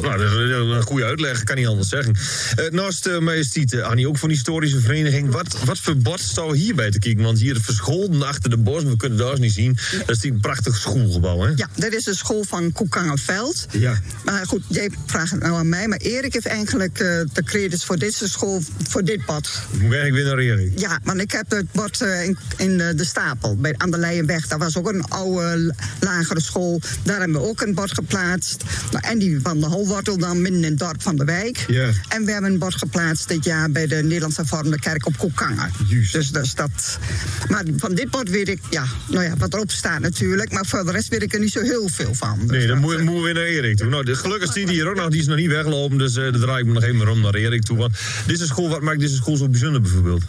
Nou, dat is een goede uitleg, kan niet anders zeggen. Naast Majestiet, Annie, ook van die historische vereniging. Wat voor bord staan we hierbij te kijken? Want hier verscholden achter de bos, we kunnen daar eens niet zien. Dat is een prachtig schoolgebouw, hè? Ja, dat is de school van Koekangenveld. Ja. Maar goed, jij vraagt het nou aan mij. Maar Erik heeft eigenlijk de credits voor deze school, voor dit bord. Ik moet eigenlijk weer naar Erik. Ja, want ik heb het bord in de Stapel, aan de Leijenweg. Daar was ook een oude lagere school. Daar hebben we ook een bord geplaatst. Nou, en die van de Holwortel dan midden in het dorp van de wijk. Ja. En we hebben een bord geplaatst dit jaar bij de Nederlands Hervormde Kerk op Koekangen. Juist. Dus dat. Maar van dit bord weet ik, wat erop staat natuurlijk. Maar voor de rest weet ik er niet zo heel veel van. Dus nee, dan moeten we weer naar Erik toe. Nou, gelukkig zie je hier ook nog, die is nog niet weggelopen. Dus daar draai ik me nog even om naar Erik toe. Want deze school, wat maakt deze school zo bijzonder bijvoorbeeld?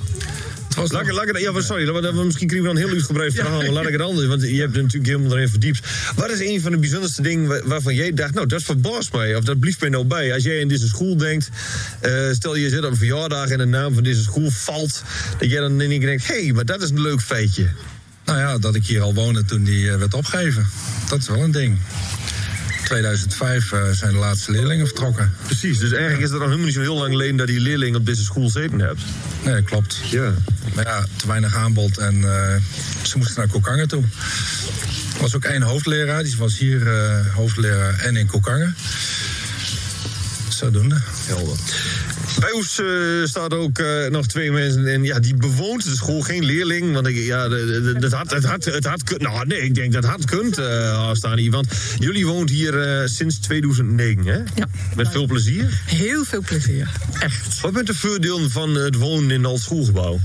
Misschien krijgen we dan een heel uitgebreid verhaal. Maar laat ik het anders, want je hebt er natuurlijk helemaal erin verdiept. Wat is een van de bijzonderste dingen waarvan jij dacht, nou, dat verbaast mij, of dat blieft mij nou bij. Als jij in deze school denkt, stel je zit op een verjaardag en de naam van deze school valt, dat jij dan in één keer denkt, hé, maar dat is een leuk feitje. Nou ja, dat ik hier al woonde toen die werd opgegeven. Dat is wel een ding. 2005 zijn de laatste leerlingen vertrokken. Precies, dus eigenlijk is het dan helemaal niet zo heel lang geleden dat die leerling op deze school zitten hebt. Nee, klopt. Ja. Maar ja, te weinig aanbod en ze moesten naar Koekangen toe. Er was ook één hoofdleraar, die was hier hoofdleraar en in Koekangen. Zodoende. Helder. Bij ons staat ook nog 2 mensen en ja, die bewoont de school, geen leerling. Want het had nou nee, ik denk dat het had kunt staan hier. Want jullie woont hier sinds 2009, hè? Ja. Met veel plezier? Heel veel plezier, echt. Wat bent de voordelen van het wonen in het schoolgebouw?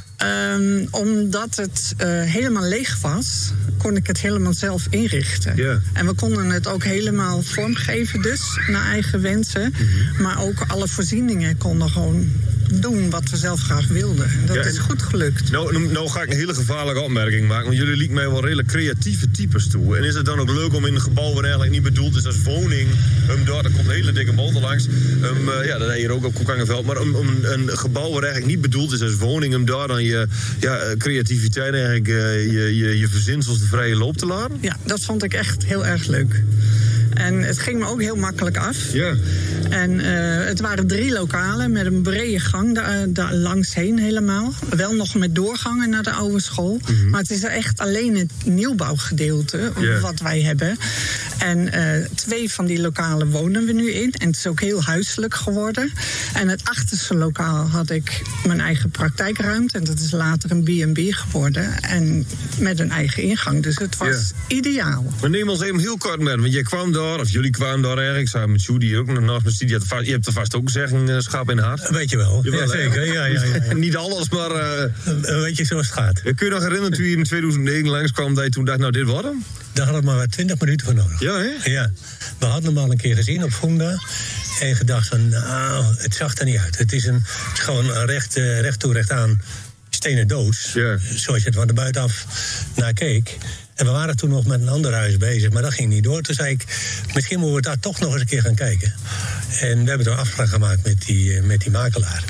Omdat het helemaal leeg was, kon ik het helemaal zelf inrichten. Yeah. En we konden het ook helemaal vormgeven dus, naar eigen wensen. Mm-hmm. Maar ook alle voorzieningen konden gewoon doen wat we zelf graag wilden. En dat is goed gelukt. Nou ga ik een hele gevaarlijke opmerking maken. Want jullie lieten mij wel redelijk creatieve types toe. En is het dan ook leuk om in een gebouw waar eigenlijk niet bedoeld is als woning... daar komt een hele dikke motor langs. Dat heb je hier ook op Koekangenveld. Maar om een gebouw waar eigenlijk niet bedoeld is als woning... daar dan je creativiteit eigenlijk je verzinsels de vrije loop te laten? Ja, dat vond ik echt heel erg leuk. En het ging me ook heel makkelijk af. Ja. En het waren 3 lokalen met een brede gang daar langs heen helemaal. Wel nog met doorgangen naar de oude school. Mm-hmm. Maar het is echt alleen het nieuwbouwgedeelte wat wij hebben. En 2 van die lokalen wonen we nu in. En het is ook heel huiselijk geworden. En het achterste lokaal had ik mijn eigen praktijkruimte. En dat is later een B&B geworden. En met een eigen ingang. Dus het was ideaal. Maar neem ons even heel kort met. Want jij kwam daar, of jullie kwamen daar ergens. Samen met Judy ook nog naast mijn studie. Je hebt er vast ook zeggen, schap in hart. Weet je wel. Jawel, ja, zeker. Ja. Niet alles, maar... weet je zoals het gaat. Kun je nog herinneren toen je in 2009 langskwam... dat je toen dacht, nou, dit wordt hem? Daar hadden we maar 20 minuten voor nodig. Ja, hè? Ja. We hadden hem al een keer gezien op Funda. En gedacht van, nou, het zag er niet uit. Het is gewoon een recht toe, recht aan stenen doos. Ja. Zoals je het van de buitenaf naar keek. En we waren toen nog met een ander huis bezig, maar dat ging niet door. Toen zei ik, misschien moeten we daar toch nog eens een keer gaan kijken. En we hebben toen afspraak gemaakt met die makelaar.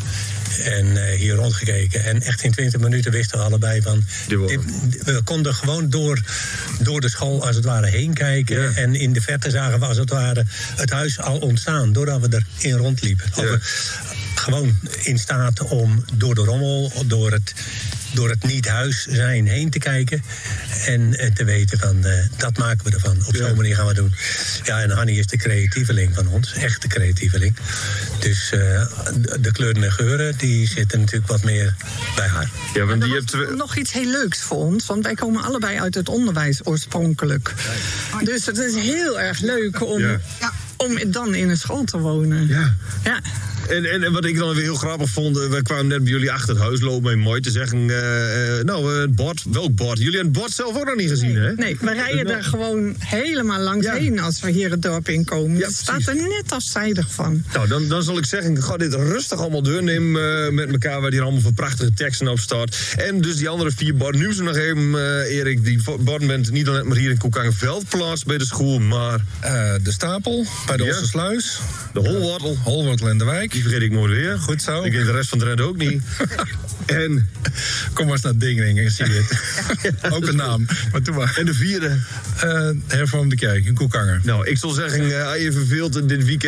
En hier rondgekeken. En echt in 20 minuten wisten we allebei van... we konden gewoon door de school als het ware heen kijken. Ja. En in de verte zagen we als het ware het huis al ontstaan. Doordat we erin rondliepen. Ja. Gewoon in staat om door de rommel, door het niet-huis zijn heen te kijken. En te weten van, dat maken we ervan. Op zo'n manier gaan we doen. Ja, en Hannie is de creatieveling van ons. Echt de creatieveling. Dus de kleuren en geuren, die zitten natuurlijk wat meer bij haar. Ja, want die hebt nog iets heel leuks voor ons. Want wij komen allebei uit het onderwijs oorspronkelijk. Dus het is heel erg leuk om dan in een school te wonen. Ja. Ja. En wat ik dan weer heel grappig vond... we kwamen net bij jullie achter het huis lopen... en mooi te zeggen... het bord, welk bord? Jullie hebben het bord zelf ook nog niet gezien, hè? Nee, we rijden daar gewoon helemaal langs heen... als we hier het dorp inkomen. Ja, het staat er net afzijdig van. Nou, dan zal ik zeggen... ga dit rustig allemaal doornemen met elkaar... waar hier allemaal voor prachtige teksten op staat. En dus die andere 4 borden. Nu ze nog even, Erik... die borden bent niet alleen maar hier in Koekangenveld plaats... bij de school, maar... de Stapel, bij de Oostersluis. De Holwortel in de wijk. Die vergeet ik nooit weer. Goed zo. Ik denk de rest van de Drenthe ook niet. En... Kom maar eens naar Dingringen, zie je het. Ook een naam. Maar toen maar. En de 4e? Hervormde Kerk in Koekangen. Nou, ik zal zeggen, als je verveelt dit weekend...